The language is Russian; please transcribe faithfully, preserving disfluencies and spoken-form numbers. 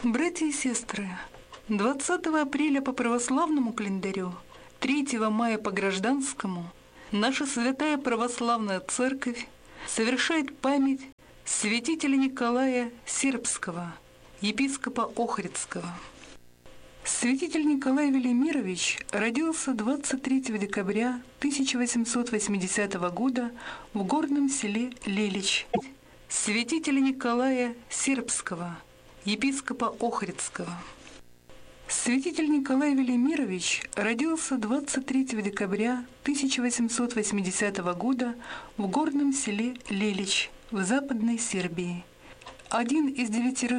Братья и сестры, двадцатого апреля по православному календарю, третьего мая по гражданскому, наша святая православная церковь совершает память святителя Николая Сербского, епископа Охридского. Святитель Николай Велимирович родился двадцать третьего декабря тысяча восемьсот восьмидесятого года в горном селе Лелич. Святителя Николая Сербского, епископа Охридского. Святитель Николай Велимирович родился двадцать третьего декабря тысяча восемьсот восьмидесятого года в горном селе Лелич в Западной Сербии. Один из девятерых